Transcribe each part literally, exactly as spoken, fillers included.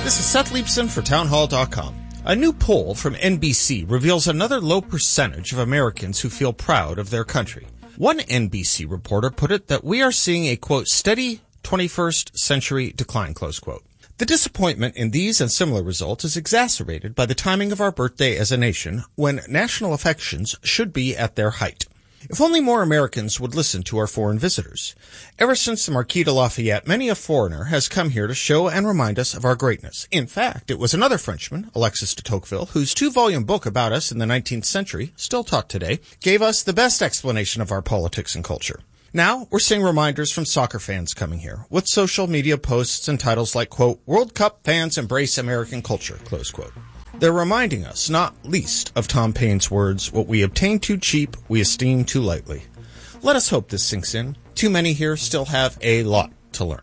This is Seth Leibson for townhall dot com. A new poll from N B C reveals another low percentage of Americans who feel proud of their country. One N B C reporter put it that we are seeing a, quote, steady twenty-first century decline, close quote. The disappointment in these and similar results is exacerbated by the timing of our birthday as a nation, when national affections should be at their height. If only more Americans would listen to our foreign visitors. Ever since the Marquis de Lafayette, many a foreigner has come here to show and remind us of our greatness. In fact, it was another Frenchman, Alexis de Tocqueville, whose two-volume book about us in the nineteenth century, still taught today, gave us the best explanation of our politics and culture. Now, we're seeing reminders from soccer fans coming here, with social media posts and titles like, quote, World Cup fans embrace American culture, close quote. They're reminding us, not least, of Tom Paine's words, what we obtain too cheap, we esteem too lightly. Let us hope this sinks in. Too many here still have a lot to learn.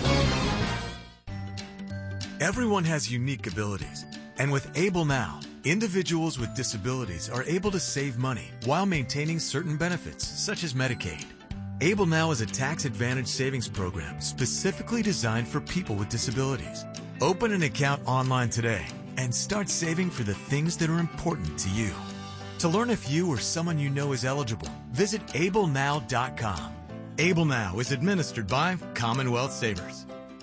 Everyone has unique abilities, and with Able Now, individuals with disabilities are able to save money while maintaining certain benefits, such as Medicaid. Able Now is a tax-advantaged savings program specifically designed for people with disabilities. Open an account online today and start saving for the things that are important to you. To learn if you or someone you know is eligible, visit able now dot com. Able Now is administered by Commonwealth Savers.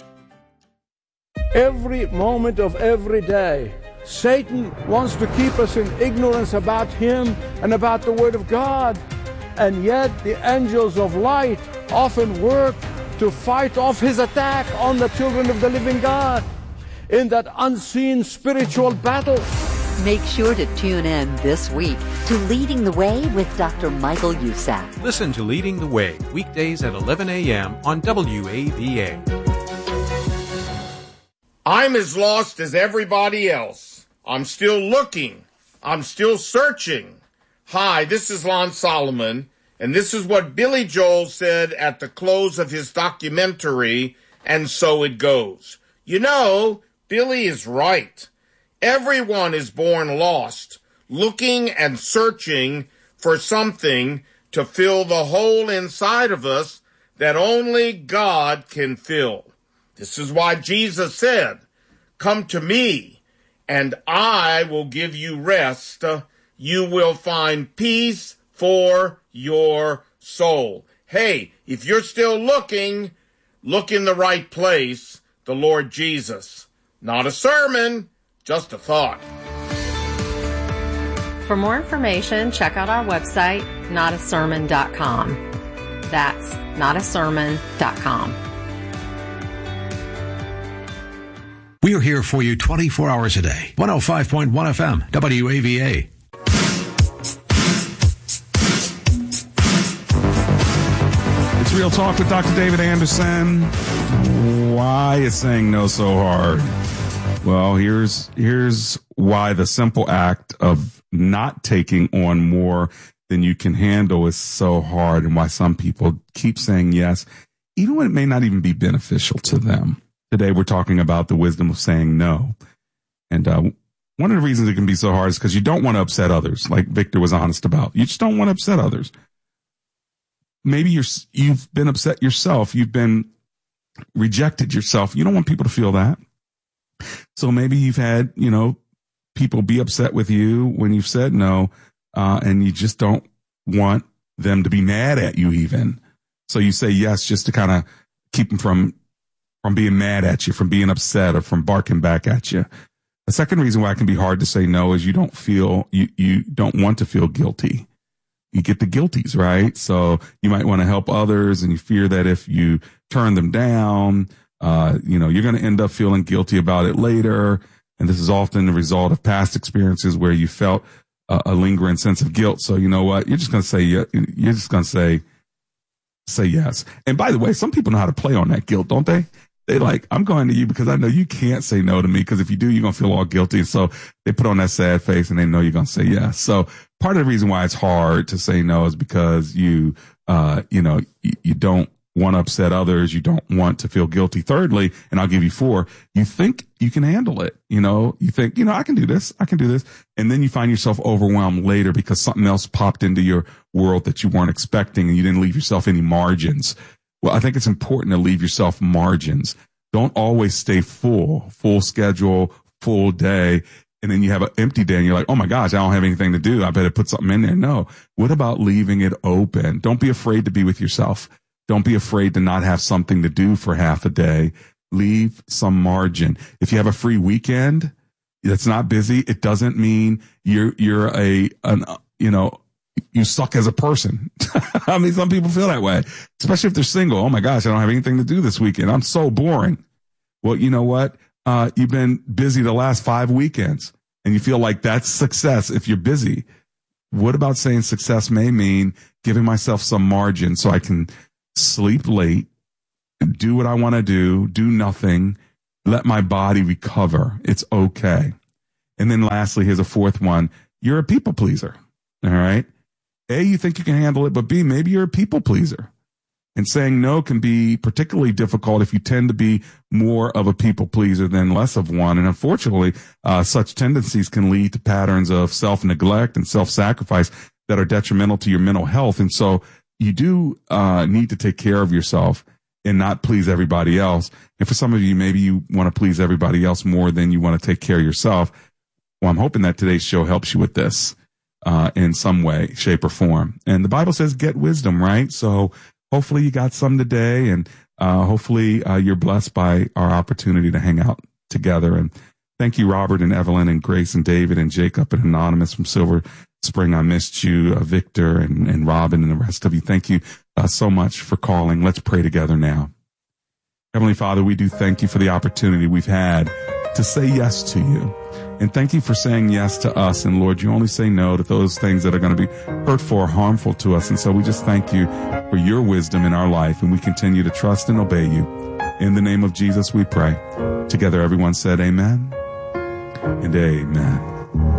Every moment of every day, Satan wants to keep us in ignorance about him and about the Word of God. And yet the angels of light often work to fight off his attack on the children of the living God in that unseen spiritual battle. Make sure to tune in this week to Leading the Way with Doctor Michael Youssef. Listen to Leading the Way weekdays at eleven a.m. on W A V A. I'm as lost as everybody else. I'm still looking. I'm still searching. Hi, this is Lon Solomon, and this is what Billy Joel said at the close of his documentary, And So It Goes. You know, Billy is right. Everyone is born lost, looking and searching for something to fill the hole inside of us that only God can fill. This is why Jesus said, Come to me, and I will give you rest. You will find peace for your soul. Hey, if you're still looking, look in the right place, the Lord Jesus. Not a sermon, just a thought. For more information, check out our website, not a sermon dot com. That's not a sermon dot com. We are here for you twenty-four hours a day. one oh five point one F M, W A V A. It's Real Talk with Doctor David Anderson. Why is saying no so hard? Well, here's here's why the simple act of not taking on more than you can handle is so hard, and why some people keep saying yes, even when it may not even be beneficial to them. Today, we're talking about the wisdom of saying no. And uh, one of the reasons it can be so hard is because you don't want to upset others, like Victor was honest about. You just don't want to upset others. Maybe you're, you've been upset yourself. You've been rejected yourself. You don't want people to feel that. So maybe you've had, you know, people be upset with you when you've said no, uh, and you just don't want them to be mad at you even. So you say yes just to kind of keep them from from being mad at you, from being upset, or from barking back at you. The second reason why it can be hard to say no is you don't feel, you, you don't want to feel guilty. You get the guilties, right? So you might want to help others, and you fear that if you turn them down, uh, you know, you're going to end up feeling guilty about it later. And this is often the result of past experiences where you felt a, a lingering sense of guilt. So you know what? You're just going to say, you're just going to say, say yes. And by the way, some people know how to play on that guilt, don't they? They like, I'm going to you because I know you can't say no to me, because if you do, you're going to feel all guilty. So they put on that sad face and they know you're going to say yes. So part of the reason why it's hard to say no is because you, uh, you know, you, you don't want to upset others. You don't want to feel guilty. Thirdly, and I'll give you four, you think you can handle it. You know, you think, you know, I can do this. I can do this. And then you find yourself overwhelmed later because something else popped into your world that you weren't expecting, and you didn't leave yourself any margins. Well, I think it's important to leave yourself margins. Don't always stay full, full schedule, full day. And then you have an empty day and you're like, oh my gosh, I don't have anything to do. I better put something in there. No. What about leaving it open? Don't be afraid to be with yourself. Don't be afraid to not have something to do for half a day. Leave some margin. If you have a free weekend that's not busy, it doesn't mean you're, you're a, an, you know, you suck as a person. I mean, some people feel that way, especially if they're single. Oh my gosh, I don't have anything to do this weekend. I'm so boring. Well, you know what? Uh, you've been busy the last five weekends and you feel like that's success if you're busy. What about saying success may mean giving myself some margin so I can sleep late, do what I want to do, do nothing, let my body recover. It's okay. And then lastly, here's a fourth one. You're a people pleaser. All right. A, you think you can handle it, but B, maybe you're a people pleaser. And saying no can be particularly difficult if you tend to be more of a people pleaser than less of one. And unfortunately, uh, such tendencies can lead to patterns of self-neglect and self-sacrifice that are detrimental to your mental health. And so you do uh, need to take care of yourself and not please everybody else. And for some of you, maybe you want to please everybody else more than you want to take care of yourself. Well, I'm hoping that today's show helps you with this uh, in some way, shape, or form. And the Bible says get wisdom, right? So hopefully you got some today, and uh, hopefully uh, you're blessed by our opportunity to hang out together. And thank you, Robert and Evelyn and Grace and David and Jacob and Anonymous from Silver Spring. I missed you, uh, Victor and, and Robin and the rest of you. Thank you uh, so much for calling. Let's pray together now. Heavenly Father, we do thank you for the opportunity we've had to say yes to you. And thank you for saying yes to us. And Lord, you only say no to those things that are going to be hurtful or harmful to us. And so we just thank you for your wisdom in our life. And we continue to trust and obey you. In the name of Jesus, we pray. Together, everyone said amen and amen.